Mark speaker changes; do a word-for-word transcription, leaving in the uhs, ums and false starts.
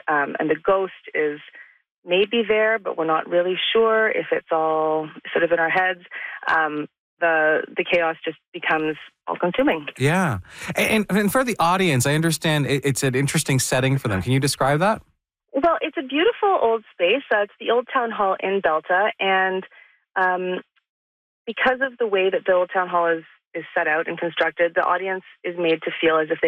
Speaker 1: um, and the ghost is maybe there, but we're not really sure if it's all sort of in our heads. Um, the the chaos just becomes all-consuming.
Speaker 2: Yeah. And, and for the audience, I understand it, it's an interesting setting for them. Can you describe that?
Speaker 1: Well, it's a beautiful old space. Uh, it's the Old Town Hall in Delta, and um, because of the way that the Old Town Hall is, is set out and constructed, the audience is made to feel as if they